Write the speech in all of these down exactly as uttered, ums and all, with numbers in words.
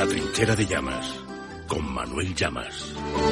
La trinchera de Llamas, con Manuel Llamas.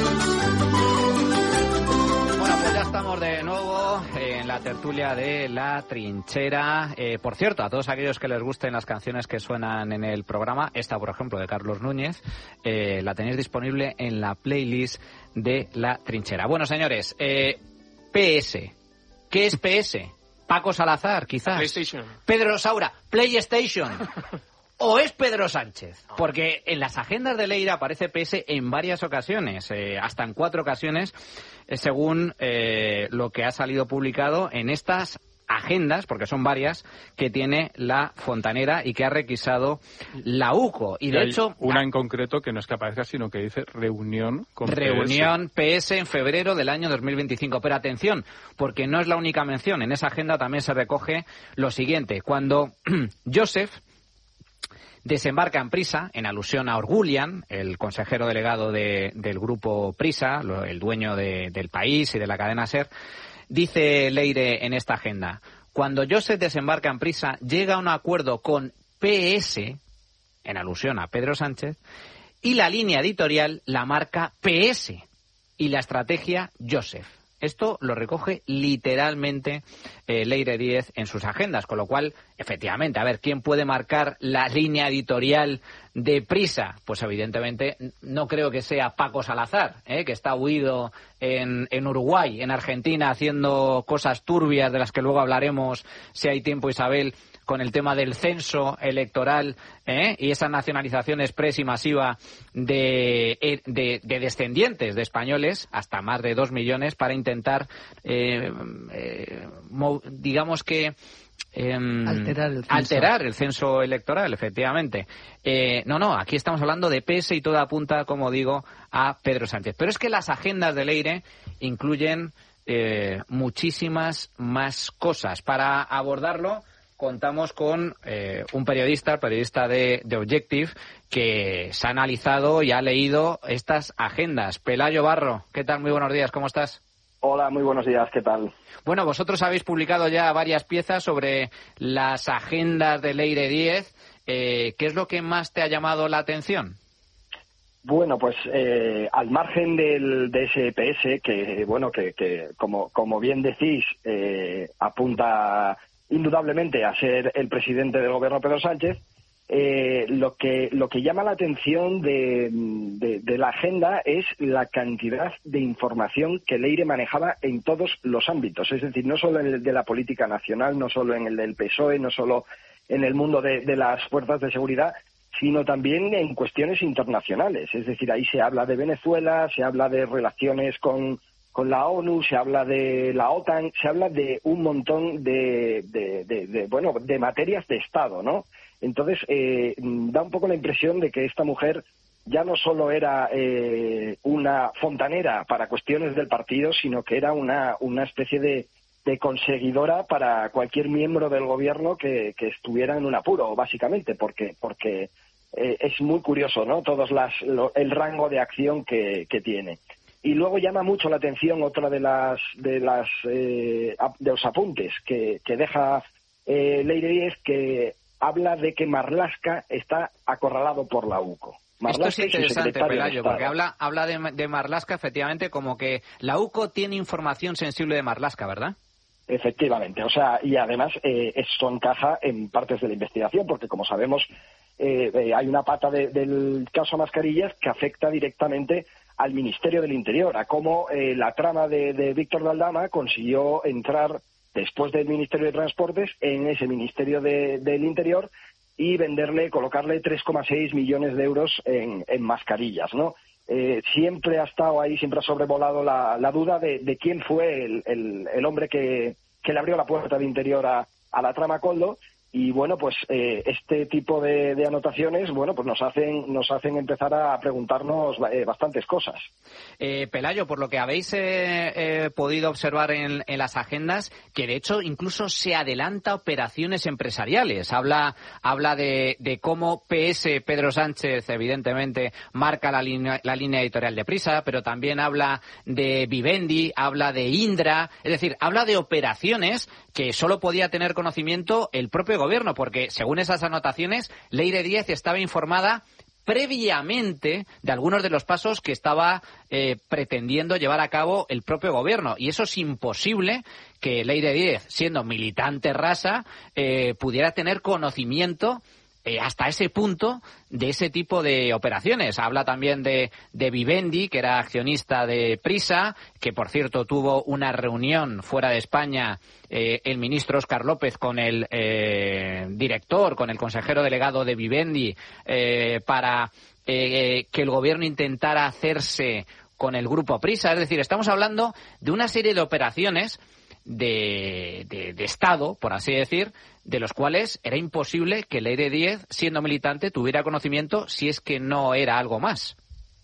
Bueno, pues ya estamos de nuevo en la tertulia de La Trinchera. Eh, por cierto, a todos aquellos que les gusten las canciones que suenan en el programa, esta, por ejemplo, de Carlos Núñez, eh, la tenéis disponible en la playlist de La Trinchera. Bueno, señores, eh, P S. ¿Qué es P S? Paco Salazar, quizás. PlayStation. Pedro Saura, PlayStation. ¿O es Pedro Sánchez? Porque en las agendas de Leire aparece P S en varias ocasiones, eh, hasta en cuatro ocasiones, eh, según eh, lo que ha salido publicado en estas agendas, porque son varias, que tiene la Fontanera y que ha requisado la U C O. Y, y de hecho... una en concreto que no es que aparezca, sino que dice reunión con Reunión P S. P S en febrero del año dos mil veinticinco. Pero atención, porque no es la única mención. En esa agenda también se recoge lo siguiente. Cuando Joseph desembarca en Prisa, en alusión a Orgulian, el consejero delegado de, del grupo Prisa, lo, el dueño de, del País y de la cadena SER, dice Leire en esta agenda: cuando Joseph desembarca en Prisa, llega a un acuerdo con P S, en alusión a Pedro Sánchez, y la línea editorial la marca P S y la estrategia Joseph. Esto lo recoge literalmente eh, Leire Díez en sus agendas, con lo cual, efectivamente, a ver, ¿quién puede marcar la línea editorial de Prisa? Pues evidentemente no creo que sea Paco Salazar, ¿eh? que está huido en, en Uruguay, en Argentina, haciendo cosas turbias de las que luego hablaremos, si hay tiempo, Isabel, con el tema del censo electoral ¿eh? y esa nacionalización expresa y masiva de, de, de descendientes de españoles, hasta más de dos millones, para intentar, eh, eh, mo, digamos que, Eh, alterar, el alterar el censo electoral, efectivamente. Eh, no, no, aquí estamos hablando de P S y todo apunta, como digo, a Pedro Sánchez. Pero es que las agendas de Leire incluyen eh, muchísimas más cosas. Para abordarlo contamos con eh, un periodista, el periodista de, de Objective, que se ha analizado y ha leído estas agendas. Pelayo Barro, ¿qué tal? Muy buenos días, ¿cómo estás? Hola, muy buenos días, ¿qué tal? Bueno, vosotros habéis publicado ya varias piezas sobre las agendas de Leire Díez. Eh, ¿Qué es lo que más te ha llamado la atención? Bueno, pues eh, al margen del, de ese P S, que bueno, que, que como, como bien decís, eh, apunta indudablemente a ser el presidente del gobierno Pedro Sánchez, Eh, lo que lo que llama la atención de, de, de la agenda es la cantidad de información que Leire manejaba en todos los ámbitos, es decir, no solo en el de la política nacional, no solo en el del P S O E, no solo en el mundo de, de las fuerzas de seguridad, sino también en cuestiones internacionales, es decir, ahí se habla de Venezuela, se habla de relaciones con con la ONU, se habla de la OTAN, se habla de un montón de, de, de, de bueno, de materias de Estado, ¿no? Entonces, eh, da un poco la impresión de que esta mujer ya no solo era eh, una fontanera para cuestiones del partido, sino que era una, una especie de, de conseguidora para cualquier miembro del gobierno que, que estuviera en un apuro, básicamente, porque, porque eh, es muy curioso, ¿no? Todos las, lo, el rango de acción que, que tiene. Y luego llama mucho la atención otra de las de las eh, de los apuntes que, que deja eh, Leire Díez, que habla de que Marlaska está acorralado por la U C O. Marlaska Esto es interesante, Pelayo, porque habla habla de, de Marlaska, efectivamente, como que la U C O tiene información sensible de Marlaska, ¿verdad? Efectivamente, o sea, y además eh, esto encaja en partes de la investigación, porque como sabemos eh, eh, hay una pata de, del caso Mascarillas que afecta directamente al Ministerio del Interior, a cómo eh, la trama de, de Víctor de Aldama consiguió entrar después del Ministerio de Transportes en ese Ministerio de, del Interior y venderle, colocarle tres coma seis millones de euros en, en mascarillas, ¿no? Eh, siempre ha estado ahí, siempre ha sobrevolado la, la duda de, de quién fue el, el, el hombre que, que le abrió la puerta de Interior a, a la trama Koldo. Y bueno, pues eh, este tipo de, de anotaciones, bueno, pues nos hacen nos hacen empezar a preguntarnos eh, bastantes cosas. Eh, Pelayo, por lo que habéis eh, eh, podido observar en, en las agendas, que de hecho incluso se adelanta operaciones empresariales. Habla habla de, de cómo P S, Pedro Sánchez, evidentemente, marca la línea, la línea editorial de Prisa, pero también habla de Vivendi, habla de Indra, es decir, habla de operaciones que solo podía tener conocimiento el propio gobierno, porque según esas anotaciones, Leire Díez estaba informada previamente de algunos de los pasos que estaba eh, pretendiendo llevar a cabo el propio gobierno. Y eso es imposible que Leire Díez, siendo militante rasa, eh, pudiera tener conocimiento Eh, hasta ese punto de ese tipo de operaciones. Habla también de, de Vivendi, que era accionista de Prisa, que por cierto tuvo una reunión fuera de España eh, el ministro Óscar López con el eh, director, con el consejero delegado de Vivendi, eh, para eh, que el gobierno intentara hacerse con el grupo Prisa. Es decir, estamos hablando de una serie de operaciones de, de, de Estado, por así decir, de los cuales era imposible que Leire Díez, siendo militante, tuviera conocimiento si es que no era algo más.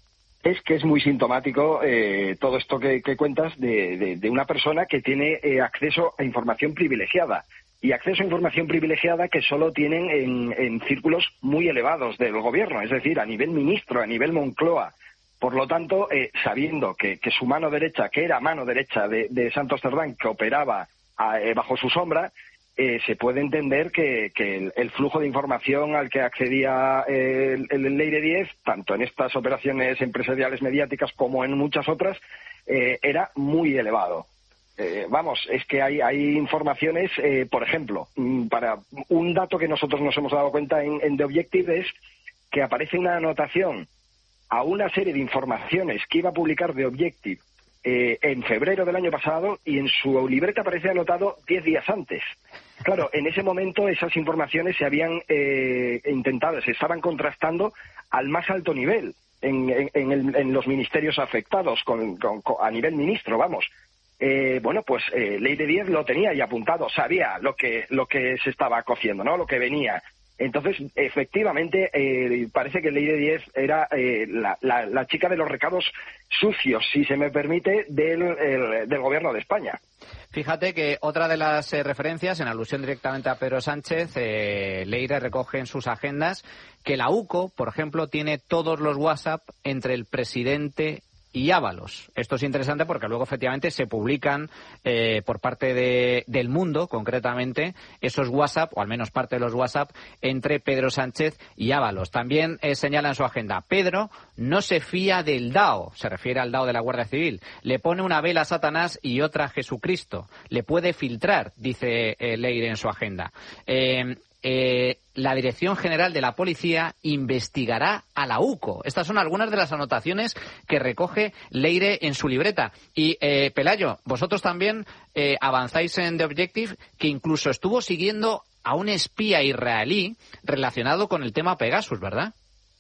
Es que es muy sintomático eh, todo esto que, que cuentas de, de, de una persona que tiene eh, acceso a información privilegiada. Y acceso a información privilegiada que solo tienen en, en círculos muy elevados del gobierno, es decir, a nivel ministro, a nivel Moncloa. Por lo tanto, eh, sabiendo que, que su mano derecha, que era mano derecha de, de Santos Cerdán, que operaba a, eh, bajo su sombra, Eh, se puede entender que, que el, el flujo de información al que accedía eh, el, el Leire Díez, tanto en estas operaciones empresariales mediáticas como en muchas otras, eh, era muy elevado. Eh, vamos, es que hay, hay informaciones, eh, por ejemplo, para un dato que nosotros nos hemos dado cuenta en, en The Objective es que aparece una anotación a una serie de informaciones que iba a publicar The Objective Eh, en febrero del año pasado, y en su libreta aparece anotado diez días antes. Claro, en ese momento esas informaciones se habían eh, intentado, se estaban contrastando al más alto nivel en, en, en, el, en los ministerios afectados, con, con, con, a nivel ministro, vamos. Eh, bueno, pues eh, Leire Díez lo tenía y apuntado, sabía lo que, lo que se estaba cociendo, ¿no? Lo que venía. Entonces, efectivamente, eh, parece que Leire Díez era eh, la, la, la chica de los recados sucios, si se me permite, del, el, del gobierno de España. Fíjate que otra de las eh, referencias, en alusión directamente a Pedro Sánchez, eh, Leire recoge en sus agendas que la U C O, por ejemplo, tiene todos los WhatsApp entre el presidente y Ábalos. Esto es interesante porque luego efectivamente se publican eh, por parte de, del Mundo, concretamente, esos WhatsApp, o al menos parte de los WhatsApp, entre Pedro Sánchez y Ábalos. También eh, señala en su agenda, Pedro no se fía del D A O, se refiere al D A O de la Guardia Civil, le pone una vela a Satanás y otra a Jesucristo, le puede filtrar, dice eh, Leire en su agenda. Eh, Eh, la Dirección General de la Policía investigará a la U C O. Estas son algunas de las anotaciones que recoge Leire en su libreta. Y, eh, Pelayo, vosotros también eh, avanzáis en The Objective, que incluso estuvo siguiendo a un espía israelí relacionado con el tema Pegasus, ¿verdad?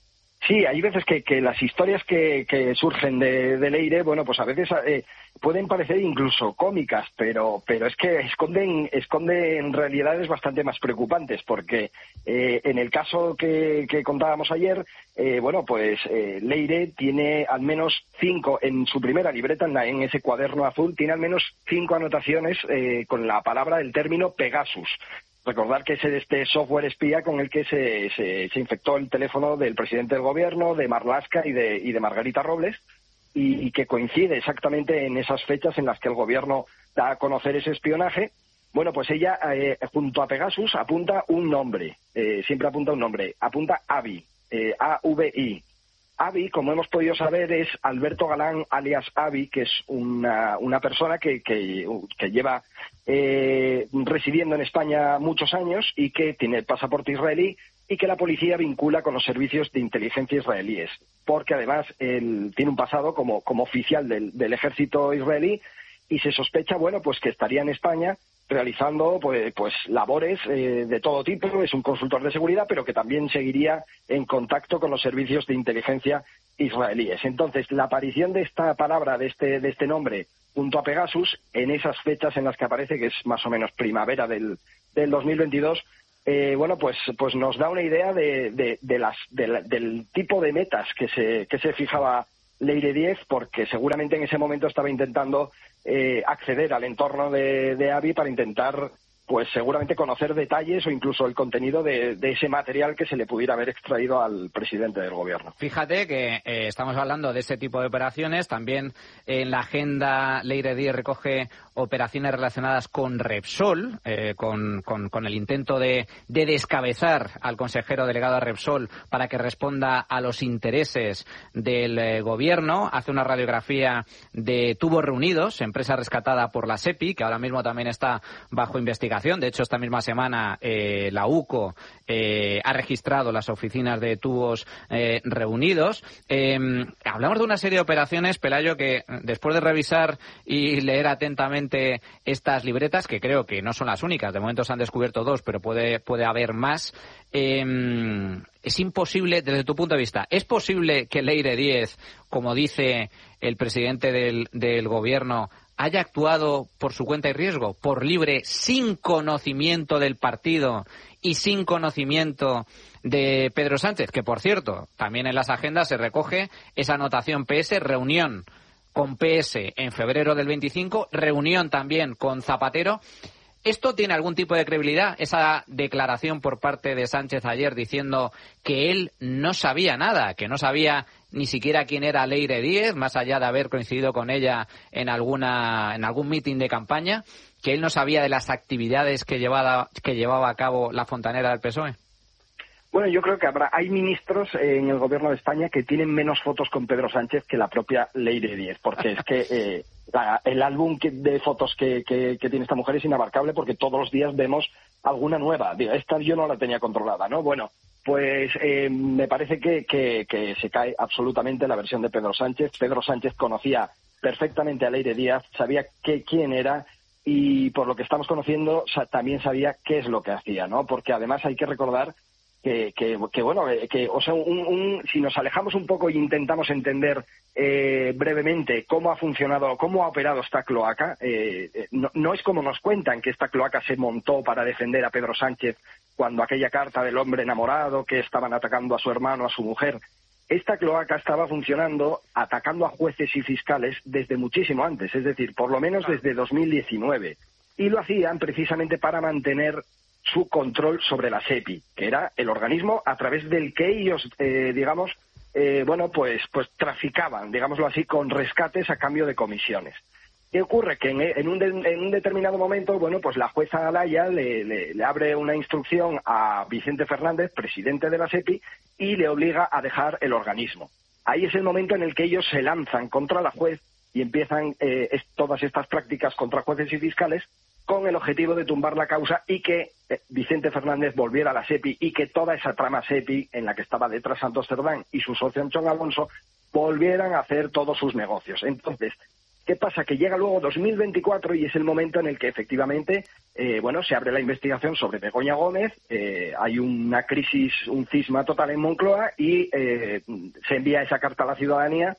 Sí, hay veces que, que las historias que, que surgen de, de Leire, bueno, pues a veces eh, pueden parecer incluso cómicas, pero pero es que esconden esconden realidades bastante más preocupantes, porque eh, en el caso que, que contábamos ayer, eh, bueno, pues eh, Leire tiene al menos cinco, en su primera libreta, en, la, en ese cuaderno azul, tiene al menos cinco anotaciones eh, con la palabra, el término Pegasus. Recordar que es este software espía con el que se, se, se infectó el teléfono del presidente del gobierno, de Marlaska y de, y de Margarita Robles, y, y que coincide exactamente en esas fechas en las que el gobierno da a conocer ese espionaje. Bueno, pues ella, eh, junto a Pegasus, apunta un nombre, eh, siempre apunta un nombre, apunta Avi, eh, A V I. Avi, como hemos podido saber, es Alberto Galán, alias Avi, que es una, una persona que, que, que lleva eh, residiendo en España muchos años y que tiene pasaporte israelí y que la policía vincula con los servicios de inteligencia israelíes, porque además él tiene un pasado como, como oficial del, del ejército israelí y se sospecha, bueno, pues que estaría en España realizando pues, pues labores eh, de todo tipo. Es un consultor de seguridad, pero que también seguiría en contacto con los servicios de inteligencia israelíes. Entonces, la aparición de esta palabra, de este, de este nombre, junto a Pegasus, en esas fechas en las que aparece, que es más o menos primavera del, del dos mil veintidós, eh, bueno, pues, pues nos da una idea de, de, de las, de la, del tipo de metas que se, que se fijaba Leire Díez, porque seguramente en ese momento estaba intentando eh, acceder al entorno de, de Avi para intentar pues seguramente conocer detalles o incluso el contenido de, de ese material que se le pudiera haber extraído al presidente del gobierno. Fíjate que eh, estamos hablando de ese tipo de operaciones. También en la agenda Leire Díez recoge operaciones relacionadas con Repsol, eh, con, con, con el intento de, de descabezar al consejero delegado de Repsol para que responda a los intereses del eh, gobierno. Hace una radiografía de Tubos Reunidos, empresa rescatada por la SEPI, que ahora mismo también está bajo investigación. De hecho, esta misma semana eh, la U C O eh, ha registrado las oficinas de Tubos eh, Reunidos. Eh, hablamos de una serie de operaciones, Pelayo, que después de revisar y leer atentamente estas libretas, que creo que no son las únicas, de momento se han descubierto dos, pero puede, puede haber más, eh, es imposible, desde tu punto de vista, ¿es posible que Leire Díez, como dice el presidente del, del gobierno, haya actuado por su cuenta y riesgo, por libre, sin conocimiento del partido y sin conocimiento de Pedro Sánchez? Que, por cierto, también en las agendas se recoge esa anotación P S, reunión con P S en febrero del veinticinco, reunión también con Zapatero. ¿Esto tiene algún tipo de credibilidad? Esa declaración por parte de Sánchez ayer diciendo que él no sabía nada, que no sabía ni siquiera quién era Leire Díez, más allá de haber coincidido con ella en alguna en algún mitin de campaña, que él no sabía de las actividades que llevaba, que llevaba a cabo la fontanera del P S O E. Bueno, yo creo que habrá hay ministros en el gobierno de España que tienen menos fotos con Pedro Sánchez que la propia Leire Díez, porque es que eh, la, el álbum que, de fotos que, que, que tiene esta mujer es inabarcable, porque todos los días vemos alguna nueva. Digo, esta yo no la tenía controlada, ¿no? Bueno, pues eh, me parece que, que, que se cae absolutamente la versión de Pedro Sánchez. Pedro Sánchez conocía perfectamente a Leire Díez, sabía que, quién era, y por lo que estamos conociendo sa- también sabía qué es lo que hacía, ¿no? Porque además hay que recordar Que, que, que bueno, que o sea, un, un, si nos alejamos un poco e intentamos entender eh, brevemente cómo ha funcionado, cómo ha operado esta cloaca, eh, no, no es como nos cuentan que esta cloaca se montó para defender a Pedro Sánchez cuando aquella carta del hombre enamorado, que estaban atacando a su hermano, a su mujer. Esta cloaca estaba funcionando atacando a jueces y fiscales desde muchísimo antes, es decir, por lo menos desde dos mil diecinueve. Y lo hacían precisamente para mantener su control sobre la SEPI, que era el organismo a través del que ellos, eh, digamos, eh, bueno, pues, pues traficaban, digámoslo así, con rescates a cambio de comisiones. ¿Qué ocurre? Que en, en, un, de, en un determinado momento, bueno, pues la jueza Alaya le, le, le abre una instrucción a Vicente Fernández, presidente de la SEPI, y le obliga a dejar el organismo. Ahí es el momento en el que ellos se lanzan contra la juez y empiezan eh, es, todas estas prácticas contra jueces y fiscales, con el objetivo de tumbar la causa y que eh, Vicente Fernández volviera a la SEPI y que toda esa trama SEPI en la que estaba detrás Santos Cerdán y su socio Anchón Alonso volvieran a hacer todos sus negocios. Entonces, ¿qué pasa? Que llega luego dos mil veinticuatro y es el momento en el que efectivamente eh, bueno, se abre la investigación sobre Begoña Gómez, eh, hay una crisis, un cisma total en Moncloa y eh, se envía esa carta a la ciudadanía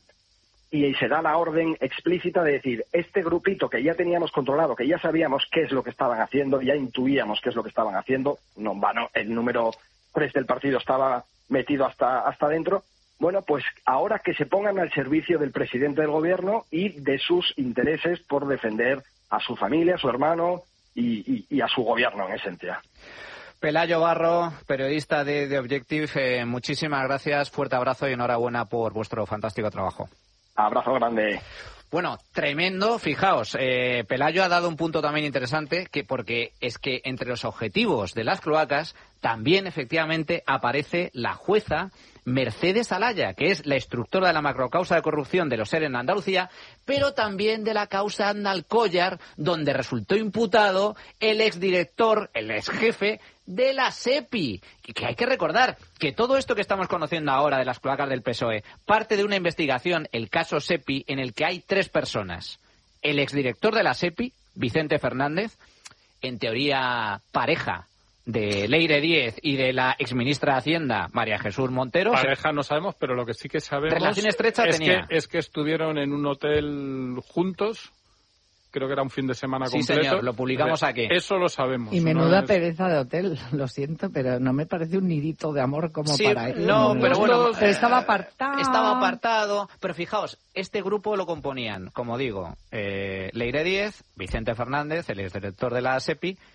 y se da la orden explícita de decir, este grupito que ya teníamos controlado, que ya sabíamos qué es lo que estaban haciendo, ya intuíamos qué es lo que estaban haciendo, no en vano, el número tres del partido estaba metido hasta, hasta dentro, bueno, pues ahora que se pongan al servicio del presidente del gobierno y de sus intereses por defender a su familia, a su hermano y, y, y a su gobierno en esencia. Pelayo Barro, periodista de The Objective, eh, muchísimas gracias, fuerte abrazo y enhorabuena por vuestro fantástico trabajo. Abrazo grande. Bueno, tremendo. Fijaos, eh, Pelayo ha dado un punto también interesante, que porque es que entre los objetivos de las cloacas también efectivamente aparece la jueza Mercedes Alaya, que es la instructora de la macrocausa de corrupción de los ERE en Andalucía, pero también de la causa Andalcollar, donde resultó imputado el exdirector, el exjefe de la SEPI. Que hay que recordar que todo esto que estamos conociendo ahora de las cloacas del P S O E parte de una investigación, el caso SEPI, en el que hay tres personas. El exdirector de la SEPI, Vicente Fernández, en teoría pareja de Leire Díez y de la exministra de Hacienda, María Jesús Montero. Pareja no sabemos, pero lo que sí que sabemos relación estrecha es, tenía. Que, es que estuvieron en un hotel juntos, creo que era un fin de semana sí, completo. Sí, señor, lo publicamos aquí. Eso lo sabemos. Y menuda ¿no? pereza de hotel, lo siento, pero no me parece un nidito de amor como sí, para ir. No, pero bueno, pero estaba apartado. Estaba apartado, pero fijaos, este grupo lo componían, como digo, eh, Leire Díez, Vicente Fernández, el exdirector de la SEPI,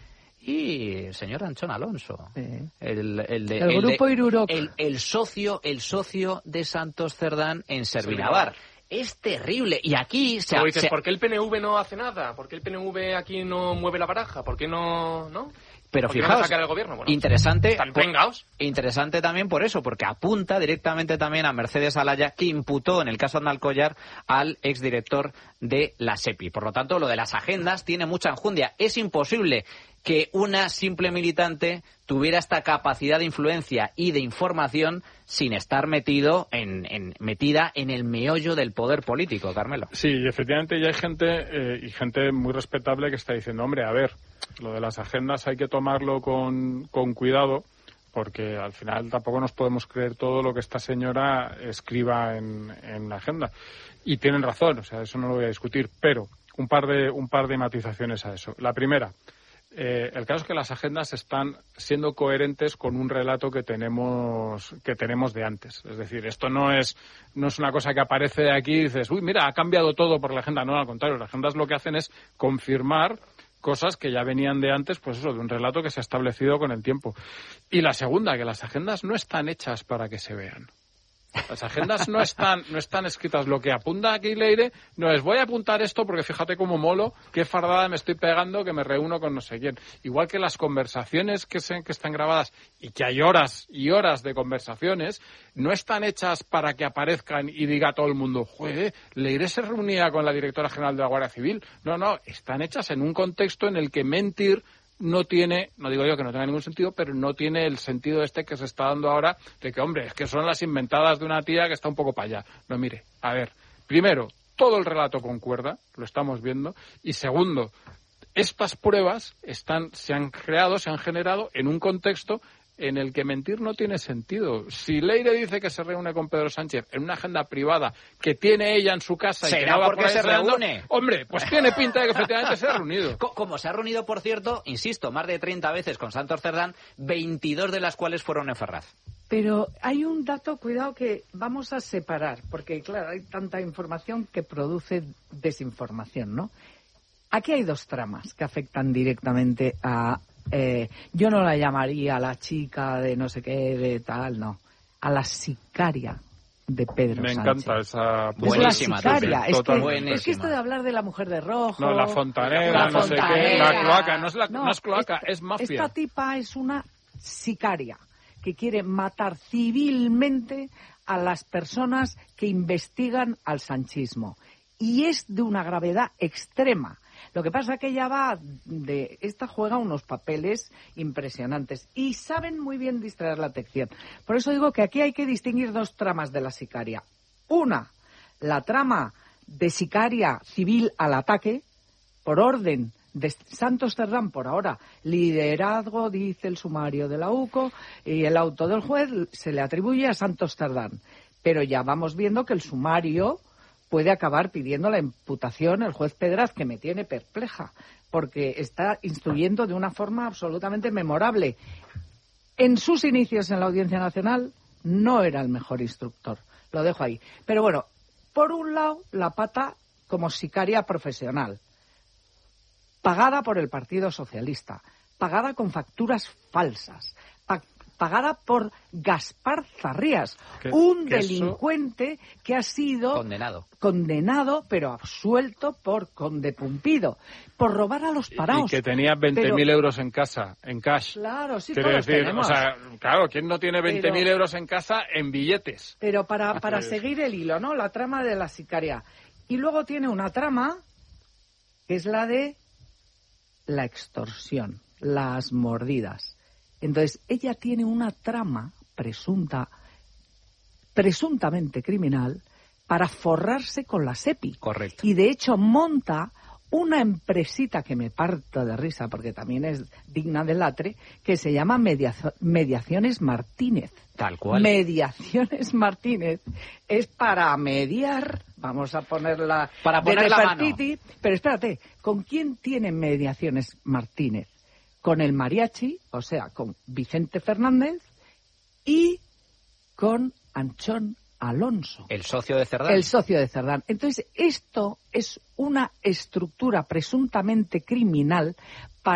y el señor Anchón Alonso. Sí. El, el, de, el, el grupo de, Iruroc. El, el, socio, el socio de Santos Cerdán en Servinavar. Es terrible. Y aquí se... Como dices, se... ¿por qué el P N V no hace nada? ¿Por qué el P N V aquí no mueve la baraja? ¿Por qué no...? ¿no? Pero fijaos, el gobierno? Bueno, interesante, están pringaos. interesante también por eso, porque apunta directamente también a Mercedes Alaya, que imputó en el caso Andalcollar al exdirector de la SEPI. Por lo tanto, lo de las agendas tiene mucha enjundia. Es imposible que una simple militante tuviera esta capacidad de influencia y de información sin estar metido en, en metida en el meollo del poder político, Carmelo. Sí, y efectivamente ya hay gente, eh, y gente muy respetable que está diciendo, hombre, a ver, lo de las agendas hay que tomarlo con, con cuidado, porque al final tampoco nos podemos creer todo lo que esta señora escriba en, en la agenda. Y tienen razón, o sea, eso no lo voy a discutir, pero un par de, un par de matizaciones a eso. La primera, Eh, el caso es que las agendas están siendo coherentes con un relato que tenemos que tenemos de antes. Es decir, esto no es no es una cosa que aparece de aquí y dices, uy, mira, ha cambiado todo por la agenda. No, al contrario, las agendas lo que hacen es confirmar cosas que ya venían de antes, pues eso, de un relato que se ha establecido con el tiempo. Y la segunda, que las agendas no están hechas para que se vean. Las agendas no están no están escritas. Lo que apunta aquí Leire no es voy a apuntar esto porque fíjate cómo molo, qué fardada me estoy pegando, que me reúno con no sé quién. Igual que las conversaciones que, se, que están grabadas y que hay horas y horas de conversaciones, no están hechas para que aparezcan y diga todo el mundo, joder, Leire se reunía con la directora general de la Guardia Civil. No, no, están hechas en un contexto en el que mentir no tiene, no digo yo que no tenga ningún sentido, pero no tiene el sentido este que se está dando ahora de que, hombre, es que son las inventadas de una tía que está un poco para allá. No, mire, a ver, primero, todo el relato concuerda, lo estamos viendo, y segundo, estas pruebas están, se han creado, se han generado en un contexto en el que mentir no tiene sentido. Si Leire dice que se reúne con Pedro Sánchez en una agenda privada que tiene ella en su casa y que no va porque por ahí se reúne. Hombre, pues tiene pinta de que efectivamente se ha reunido. Como se ha reunido, por cierto, insisto, más de treinta veces con Santos Cerdán, veintidós de las cuales fueron en Ferraz. Pero hay un dato, cuidado, que vamos a separar, porque claro, hay tanta información que produce desinformación, ¿no? Aquí hay dos tramas que afectan directamente a... Eh, yo no la llamaría a la chica de no sé qué, de tal, no. A la sicaria de Pedro Me Sánchez. encanta esa... Buenísima. Es la sicaria. Es que, es que esto Buenísima. de hablar de la mujer de rojo... No, la fontanera, la no sé qué, fontanera. la cloaca, no es, la, No, no es cloaca, esta, es mafia. Esta tipa es una sicaria que quiere matar civilmente a las personas que investigan al sanchismo. Y es de una gravedad extrema. Lo que pasa es que ella va de... Esta juega unos papeles impresionantes y saben muy bien distraer la atención. Por eso digo que aquí hay que distinguir dos tramas de la sicaria. Una, la trama de sicaria civil al ataque, por orden de Santos Cerdán, por ahora, liderazgo, dice el sumario de la U C O, y el auto del juez se le atribuye a Santos Cerdán. Pero ya vamos viendo que el sumario puede acabar pidiendo la imputación el juez Pedraz, que me tiene perpleja, porque está instruyendo de una forma absolutamente memorable. En sus inicios en la Audiencia Nacional no era el mejor instructor, lo dejo ahí. Pero bueno, por un lado, la pata como sicaria profesional, pagada por el Partido Socialista, pagada con facturas falsas, pa- pagada por Gaspar Zarrías, Que- un que eso- delincuente que ha sido Condenado. condenado, pero absuelto por conde Pumpido, por robar a los paraos. Y que tenía veinte mil euros en casa, en cash. Claro, sí, Quiero todos decir, tenemos. o sea, claro, ¿quién no tiene veinte mil Pero- euros en casa en billetes? Pero para, para Pues- seguir el hilo, ¿no? La trama de la sicaria. Y luego tiene una trama que es la de la extorsión, las mordidas. Entonces, ella tiene una trama presunta, presuntamente criminal, para forrarse con la SEPI. Correcto. Y de hecho monta una empresita que me parto de risa, porque también es digna de latre, que se llama Mediazo- Mediaciones Martínez. Tal cual. Mediaciones Martínez es para mediar, vamos a ponerla Para de poner la mano. Nefertiti, pero espérate, ¿con quién tiene Mediaciones Martínez? Con el mariachi, o sea, con Vicente Fernández y con Anchón Alonso, El socio de Cerdán. el socio de Cerdán. Entonces, esto es una estructura presuntamente criminal para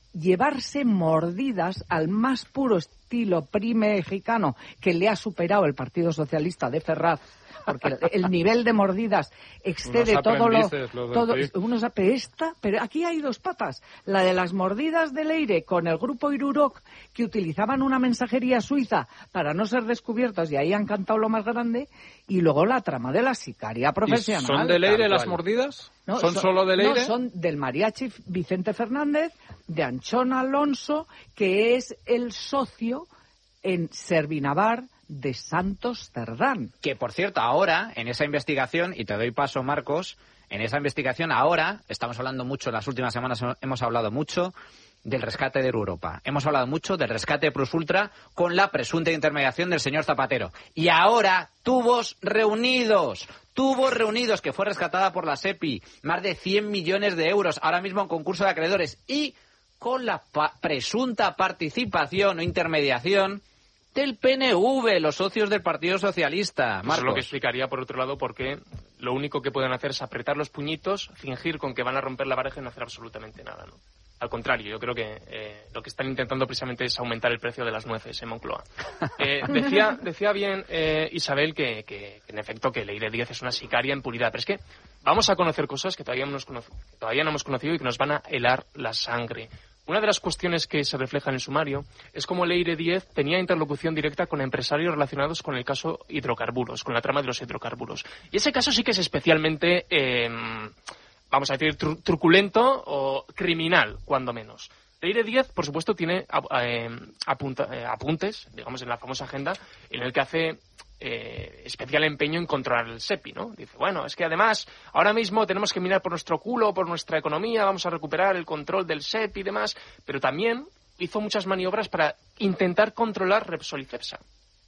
llevarse mordidas al más puro estilo primexicano que le ha superado el Partido Socialista de Ferraz, porque el, el nivel de mordidas excede todo lo... Todo, unos apesta, pero aquí hay dos patas. La de las mordidas de Leire con el grupo Irurok, que utilizaban una mensajería suiza para no ser descubiertos, y ahí han cantado lo más grande, y luego la trama de la sicaria profesional. ¿Y son de Leire las mordidas? No, ¿Son, son solo de Leire? No, son del mariachi Vicente Fernández, de Anchón Alonso, que es el socio en Servinavar de Santos Cerdán. Que, por cierto, ahora, en esa investigación, y te doy paso, Marcos, en esa investigación ahora, estamos hablando mucho, en las últimas semanas hemos hablado mucho del rescate de Europa. Hemos hablado mucho del rescate de Plus Ultra con la presunta intermediación del señor Zapatero. Y ahora, tubos reunidos, tubos reunidos, que fue rescatada por la SEPI, más de cien millones de euros, ahora mismo en concurso de acreedores, y con la pa- presunta participación o intermediación del P N V, los socios del Partido Socialista. Marcos. Eso es lo que explicaría, por otro lado, por qué lo único que pueden hacer es apretar los puñitos, fingir con que van a romper la baraja y no hacer absolutamente nada, ¿no? Al contrario, yo creo que eh, lo que están intentando precisamente es aumentar el precio de las nueces en Moncloa. Eh, decía, decía bien eh, Isabel que, que, que, en efecto, que Leire Díez es una sicaria en puridad, pero es que vamos a conocer cosas que todavía no hemos conocido, que todavía no hemos conocido y que nos van a helar la sangre. Una de las cuestiones que se refleja en el sumario es cómo Leire Díez tenía interlocución directa con empresarios relacionados con el caso hidrocarburos, con la trama de los hidrocarburos. Y ese caso sí que es especialmente, eh, vamos a decir, tru- truculento o criminal, cuando menos. Leire Díez, por supuesto, tiene eh, apunta, eh, apuntes, digamos, en la famosa agenda, en el que hace eh, especial empeño en controlar el SEPI, ¿no? Dice, bueno, es que además ahora mismo tenemos que mirar por nuestro culo, por nuestra economía, vamos a recuperar el control del SEPI y demás, pero también hizo muchas maniobras para intentar controlar Repsol y Cepsa.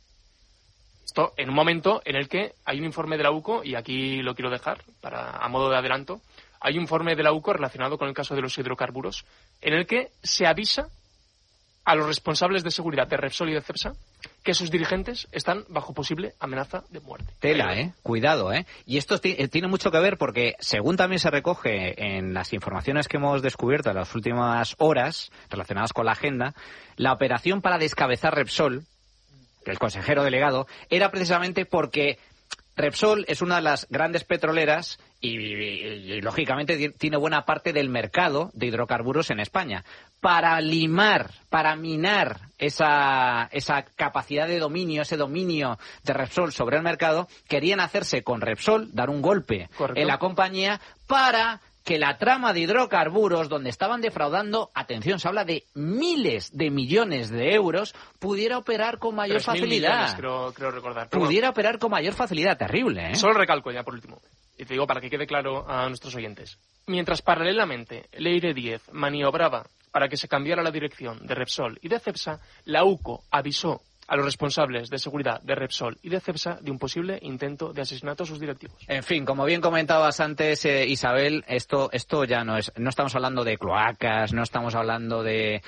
Esto en un momento en el que hay un informe de la U C O, y aquí lo quiero dejar para a modo de adelanto, hay un informe de la U C O relacionado con el caso de los hidrocarburos, en el que se avisa a los responsables de seguridad de Repsol y de Cepsa que sus dirigentes están bajo posible amenaza de muerte. Tela, ¿eh? Cuidado, ¿eh? Y esto t- tiene mucho que ver porque, según también se recoge en las informaciones que hemos descubierto en las últimas horas relacionadas con la agenda, la operación para descabezar Repsol, el consejero delegado, era precisamente porque Repsol es una de las grandes petroleras y, y, y, lógicamente, tiene buena parte del mercado de hidrocarburos en España. Para limar, para minar esa, esa capacidad de dominio, ese dominio de Repsol sobre el mercado, querían hacerse con Repsol, dar un golpe Correcto. en la compañía para que la trama de hidrocarburos, donde estaban defraudando, atención, se habla de miles de millones de euros, pudiera operar con mayor tres mil facilidad. millones, creo, creo recordar. Pero Pudiera bueno, operar con mayor facilidad, terrible, ¿eh? Solo recalco ya por último, y te digo para que quede claro a nuestros oyentes. Mientras paralelamente Leire Díez maniobraba para que se cambiara la dirección de Repsol y de Cepsa, la U C O avisó a los responsables de seguridad de Repsol y de Cepsa de un posible intento de asesinato a sus directivos. En fin, como bien comentabas antes, eh, Isabel, esto esto ya no es, no estamos hablando de cloacas, no estamos hablando de,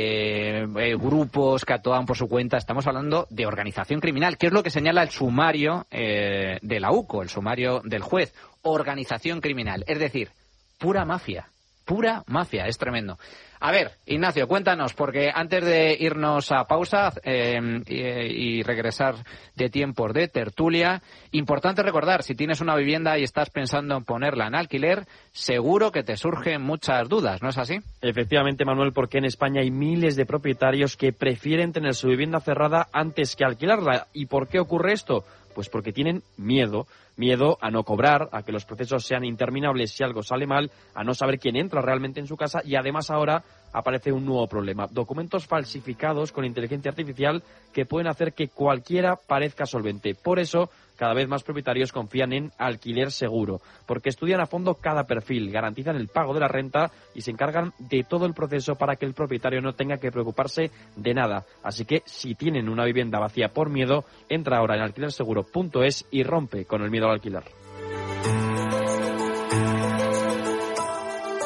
de eh, grupos que actúan por su cuenta, estamos hablando de organización criminal, que es lo que señala el sumario eh, de la U C O, el sumario del juez, organización criminal, es decir, pura mafia. Pura mafia, es tremendo. A ver, Ignacio, cuéntanos, porque antes de irnos a pausa eh, y, y regresar de tiempos de tertulia, importante recordar, si tienes una vivienda y estás pensando en ponerla en alquiler, seguro que te surgen muchas dudas, ¿no es así? Efectivamente, Manuel, porque en España hay miles de propietarios que prefieren tener su vivienda cerrada antes que alquilarla. ¿Y por qué ocurre esto? Pues porque tienen miedo. Miedo a no cobrar, a que los procesos sean interminables si algo sale mal, a no saber quién entra realmente en su casa y además ahora aparece un nuevo problema. Documentos falsificados con inteligencia artificial que pueden hacer que cualquiera parezca solvente. Por eso, cada vez más propietarios confían en Alquiler Seguro, porque estudian a fondo cada perfil, garantizan el pago de la renta y se encargan de todo el proceso para que el propietario no tenga que preocuparse de nada. Así que, si tienen una vivienda vacía por miedo, entra ahora en alquiler seguro punto es y rompe con el miedo al alquiler.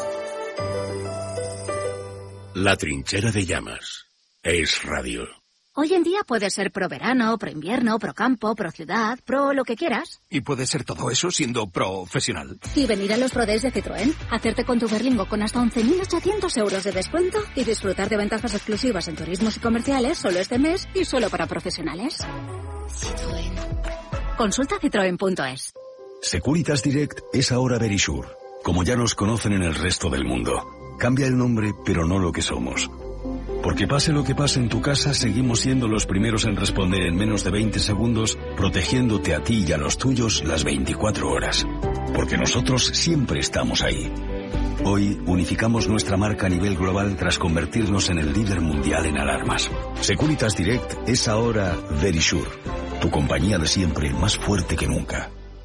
La trinchera de llamas. Es radio. Hoy en día puedes ser pro verano, pro invierno, pro campo, pro ciudad, pro lo que quieras. ¿Y puedes ser todo eso siendo profesional? Y venir a los Pro Days de Citroën, hacerte con tu Berlingo con hasta once mil ochocientos euros de descuento y disfrutar de ventajas exclusivas en turismos y comerciales solo este mes y solo para profesionales. Citroën. Consulta citroen punto es. Securitas Direct es ahora Verisure, como ya nos conocen en el resto del mundo. Cambia el nombre, pero no lo que somos. Porque pase lo que pase en tu casa, seguimos siendo los primeros en responder en menos de veinte segundos, protegiéndote a ti y a los tuyos las veinticuatro horas. Porque nosotros siempre estamos ahí. Hoy unificamos nuestra marca a nivel global tras convertirnos en el líder mundial en alarmas. Securitas Direct es ahora Verisure, tu compañía de siempre más fuerte que nunca.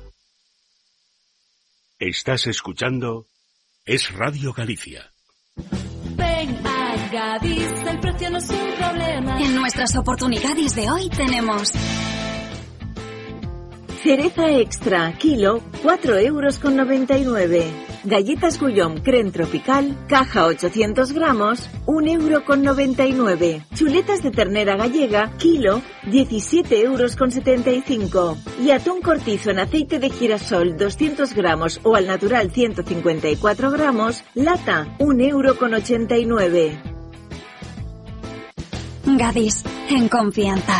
Estás escuchando Es Radio Galicia. Ven a Gadis, el precio no es un problema. En nuestras oportunidades de hoy tenemos cereza extra, kilo, cuatro euros con noventa y nueve. Galletas Guillaume Creme Tropical, caja ochocientos gramos, un euro con noventa y nueve. Chuletas de ternera gallega, kilo, diecisiete euros con setenta y cinco. Y atún cortizo en aceite de girasol, doscientos gramos o al natural ciento cincuenta y cuatro gramos, lata, un euro con ochenta y nueve. Gadis, en confianza.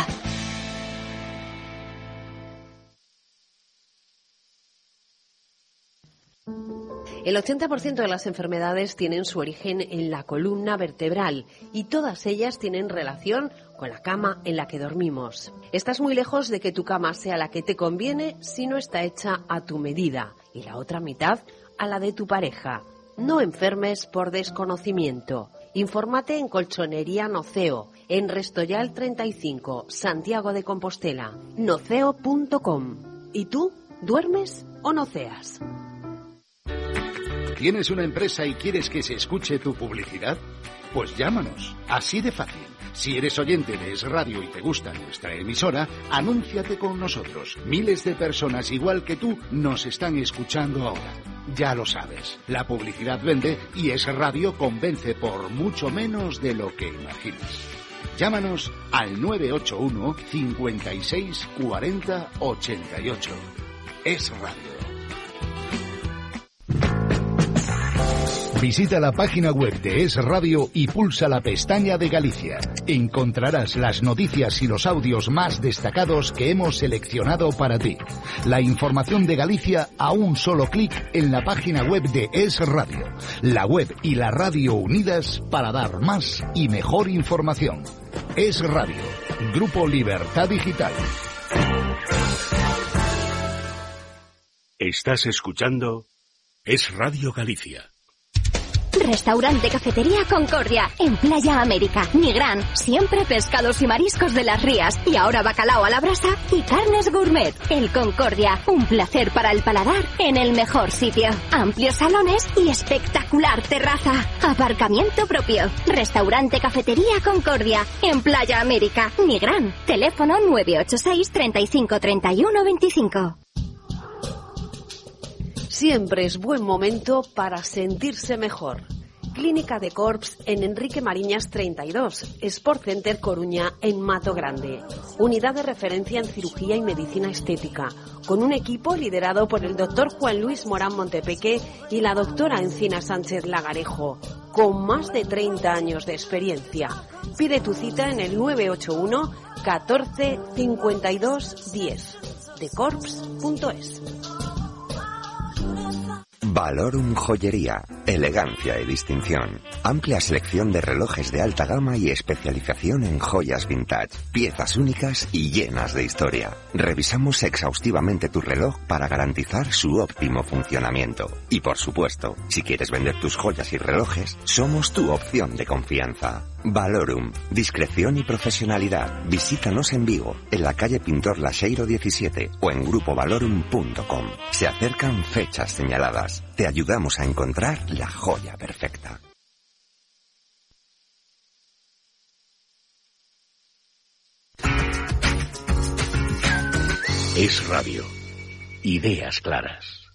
El ochenta por ciento de las enfermedades tienen su origen en la columna vertebral y todas ellas tienen relación con la cama en la que dormimos. Estás muy lejos de que tu cama sea la que te conviene si no está hecha a tu medida y la otra mitad a la de tu pareja. No enfermes por desconocimiento. Infórmate en Colchonería Noceo, en Restoyal treinta y cinco, Santiago de Compostela, noceo punto com. ¿Y tú? ¿Duermes o noceas? ¿Tienes una empresa y quieres que se escuche tu publicidad? Pues llámanos, así de fácil. Si eres oyente de Es Radio y te gusta nuestra emisora, anúnciate con nosotros. Miles de personas igual que tú nos están escuchando ahora. Ya lo sabes, la publicidad vende y Es Radio convence por mucho menos de lo que imaginas. Llámanos al nueve ocho uno, cincuenta y seis, cuarenta, ochenta y ocho. Es Radio. Visita la página web de Es Radio y pulsa la pestaña de Galicia. Encontrarás las noticias y los audios más destacados que hemos seleccionado para ti. La información de Galicia a un solo clic en la página web de Es Radio. La web y la radio unidas para dar más y mejor información. Es Radio, Grupo Libertad Digital. Estás escuchando Es Radio Galicia. Restaurante Cafetería Concordia, en Playa América, Nigrán, siempre pescados y mariscos de las rías, y ahora bacalao a la brasa y carnes gourmet. El Concordia, un placer para el paladar en el mejor sitio. Amplios salones y espectacular terraza. Aparcamiento propio. Restaurante Cafetería Concordia, en Playa América, Nigrán. Teléfono nueve ocho seis, treinta y cinco, treinta y uno, veinticinco. Siempre es buen momento para sentirse mejor. Clínica de Corps en Enrique Mariñas treinta y dos, Sport Center Coruña en Mato Grande. Unidad de referencia en cirugía y medicina estética, con un equipo liderado por el doctor Juan Luis Morán Montepeque y la doctora Encina Sánchez Lagarejo, con más de treinta años de experiencia. Pide tu cita en el nueve ocho uno, catorce, cincuenta y dos, diez, de corps punto es. Valorum Joyería, elegancia y distinción. Amplia selección de relojes de alta gama y especialización en joyas vintage, piezas únicas y llenas de historia. Revisamos exhaustivamente tu reloj para garantizar su óptimo funcionamiento. Y por supuesto, si quieres vender tus joyas y relojes, somos tu opción de confianza. Valorum, discreción y profesionalidad. Visítanos en Vigo, en la calle Pintor Laxeiro diecisiete o en grupo valorum punto com. Se acercan fechas señaladas. Te ayudamos a encontrar la joya perfecta. Es Radio. Ideas claras.